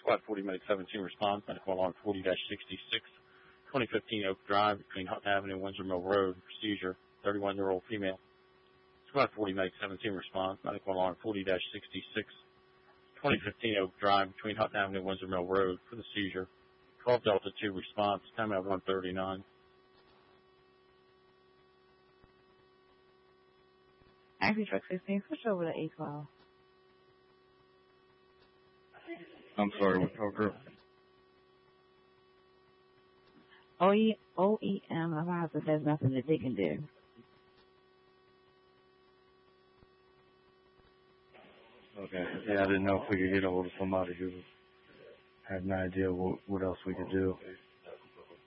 Squad 40 Medic 17 response, medical alarm 40-66, 2015 Oak Drive between Hutton Avenue and Windsor Mill Road for seizure, 31-year-old female. Squad 40 Medic 17 response, medical alarm 40-66, 2015 Oak Drive between Hutton Avenue and Windsor Mill Road for the seizure. 12 Delta 2 response, time at 1:39. Acme Truck 16, switch over to E-Call. I'm sorry, what talker? OEM advisor says nothing that they can do. Okay. Yeah, I didn't know if we could get a hold of somebody who had an idea what else we could do.